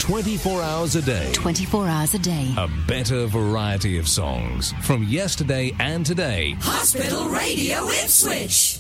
24 hours a day. 24 hours a day. A better variety of songs from yesterday and today. Hospital Radio Ipswich.